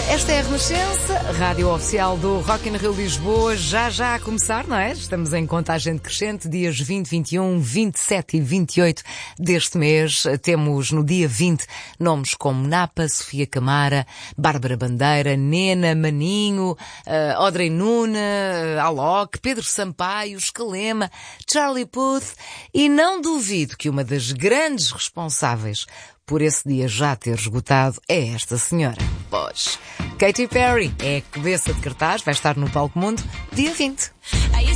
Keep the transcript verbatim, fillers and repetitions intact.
Esta é a Renascença, rádio oficial do Rock in Rio Lisboa, já já a começar, não é? Estamos em contagem decrescente, dias vinte, vinte e um, vinte e sete e vinte e oito deste mês. Temos no dia vinte nomes como Napa, Sofia Camara, Bárbara Bandeira, Nena, Maninho, uh, Audrey Nuna, uh, Alok, Pedro Sampaio, Escalema, Charlie Puth, e não duvido que uma das grandes responsáveis por esse dia já ter esgotado é esta senhora. Pois, Katy Perry é a cabeça de cartaz, vai estar no Palco Mundo dia vinte.